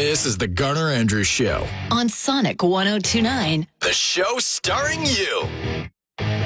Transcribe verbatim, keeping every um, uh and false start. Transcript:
This is the Garner Andrews Show on Sonic one oh two point nine. The show starring you.